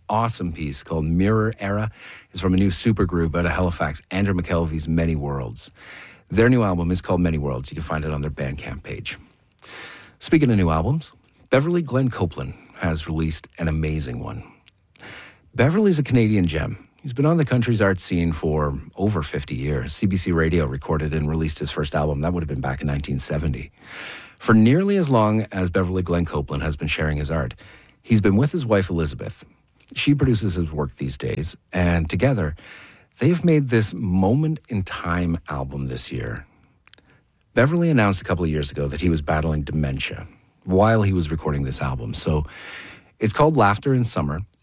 awesome piece called Mirror Era. It's from a new supergroup out of Halifax, Andrew McKelvey's Many Worlds. Their new album is called Many Worlds. You can find it on their Bandcamp page. Speaking of new albums, Beverly Glenn Copeland has released an amazing one. Beverly's a Canadian gem. He's been on the country's art scene for over 50 years. CBC Radio recorded and released his first album. That would have been back in 1970. For nearly as long as Beverly Glenn Copeland has been sharing his art, he's been with his wife, Elizabeth. She produces his work these days, and together, they've made this moment-in-time album this year. Beverly announced a couple of years ago that he was battling dementia while he was recording this album. So it's called Laughter in Summer.